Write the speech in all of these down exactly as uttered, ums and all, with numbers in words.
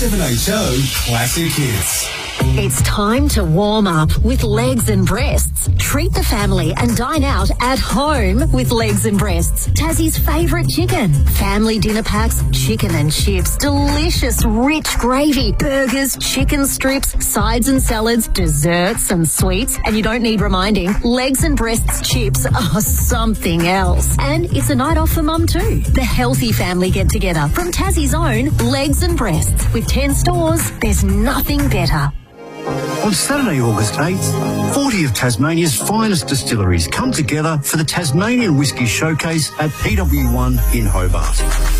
seven H O Classic Hits. It's time to warm up with Legs and Breasts. Treat the family and dine out at home with Legs and Breasts. Tassie's favourite chicken. Family dinner packs, chicken and chips, delicious rich gravy, burgers, chicken strips, sides and salads, desserts and sweets. And you don't need reminding, Legs and Breasts chips are something else. And it's a night off for mum too. The healthy family get-together from Tassie's own Legs and Breasts. With ten stores, there's nothing better. On Saturday, August eighth, forty of Tasmania's finest distilleries come together for the Tasmanian Whisky Showcase at P W one in Hobart.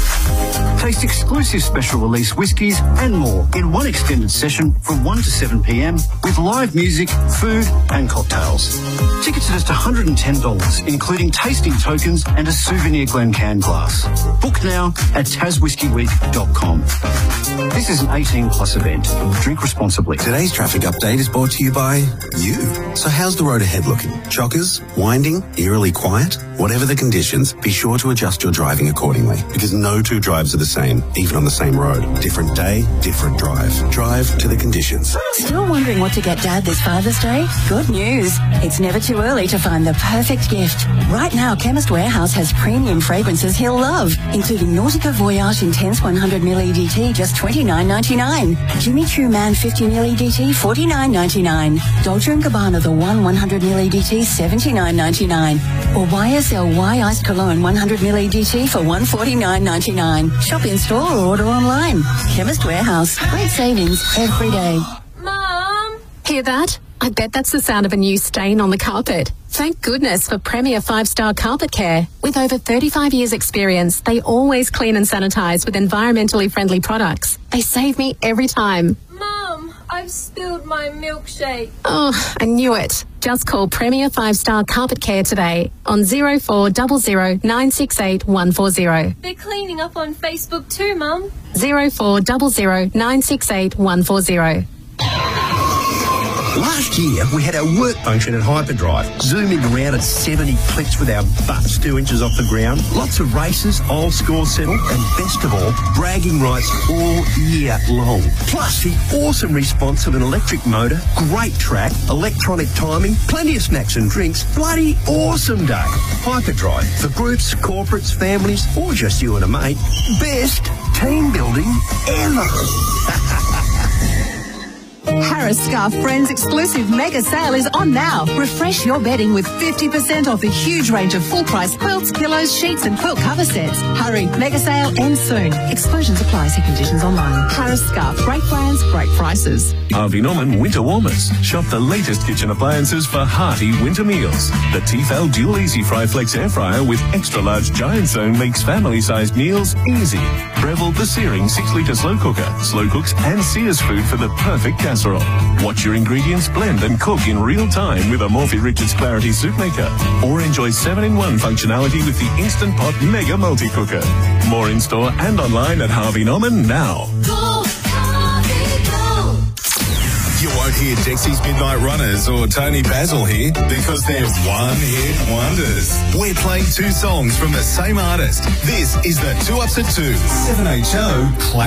Taste exclusive special release whiskies and more in one extended session from one to seven p m with live music, food and cocktails. Tickets are just one hundred ten dollars, including tasting tokens and a souvenir Glencairn glass. Book now at tas whisky week dot com. This is an eighteen plus event. Drink responsibly. Today's traffic update is brought to you by you. So how's the road ahead looking? Chockers? Winding? Eerily quiet? Whatever the conditions, be sure to adjust your driving accordingly, because no two drives are the same, even on the same road. Different day, different drive. Drive to the conditions. Still wondering what to get Dad this Father's Day? Good news. It's never too early to find the perfect gift. Right now, Chemist Warehouse has premium fragrances he'll love, including Nautica Voyage Intense one hundred milliliter E D T, just twenty-nine ninety-nine. Jimmy Choo Man fifty milliliter E D T, forty-nine ninety-nine. Dolce and Gabbana The One one hundred milliliter E D T, seventy-nine ninety-nine. Or Y S L Y Iced Cologne one hundred milliliter E D T for one forty-nine ninety-nine. Shop in store or order online. Chemist Warehouse. Great savings every day. Mum! Hear that? I bet that's the sound of a new stain on the carpet. Thank goodness for Premier five-star Carpet Care. With over thirty-five years experience, they always clean and sanitise with environmentally friendly products. They save me every time. Mum, I've spilled my milkshake. Oh, I knew it. Just call Premier five-star Carpet Care today on zero four zero zero nine six eight one four zero. They're cleaning up on Facebook too, Mum. zero four zero zero nine six eight one four zero. Last year, we had our work function at Hyperdrive, zooming around at seventy clicks with our butts two inches off the ground. Lots of races, old score settled, and best of all, bragging rights all year long. Plus, the awesome response of an electric motor, great track, electronic timing, plenty of snacks and drinks. Bloody awesome day. Hyperdrive, for groups, corporates, families, or just you and a mate. Best team building ever. Harris Scarf Friends exclusive mega sale is on now. Refresh your bedding with fifty percent off a huge range of full-price quilts, pillows, sheets and quilt cover sets. Hurry, mega sale ends soon. Exclusions apply. See conditions online. Harris Scarf. Great brands, great prices. Harvey Norman Winter Warmers. Shop the latest kitchen appliances for hearty winter meals. The Tefal Dual Easy Fry Flex Air Fryer with extra-large giant zone makes family-sized meals easy. Breville the Searing six litre slow cooker. Slow cooks and sears food for the perfect casserole. Watch your ingredients blend and cook in real time with a Morphy Richards Clarity Soup Maker. Or enjoy seven in one functionality with the Instant Pot Mega Multi-Cooker. More in store and online at Harvey Norman now. Go, Harvey, go. You won't hear Dexy's Midnight Runners or Tony Basil here because they're one-hit wonders. We're playing two songs from the same artist. This is the Two Ups at Two. seven H O Classic.